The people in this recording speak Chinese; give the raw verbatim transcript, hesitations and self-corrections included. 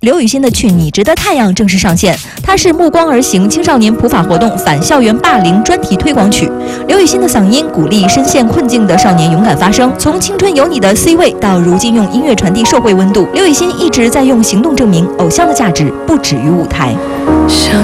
刘雨昕的《去你值得太阳》正式上线，它是目光而行青少年普法活动反校园霸凌专题推广曲。刘雨昕的嗓音鼓励深陷困境的少年勇敢发声，从青春有你的 C 位到如今用音乐传递社会温度，刘雨昕一直在用行动证明偶像的价值不止于舞台。